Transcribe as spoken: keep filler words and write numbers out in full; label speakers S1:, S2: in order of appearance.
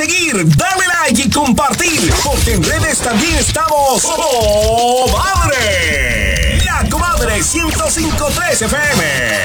S1: seguir, dale like y compartir, porque en redes también estamos. ¡Oh, madre! La Comadre ciento cinco punto tres F M.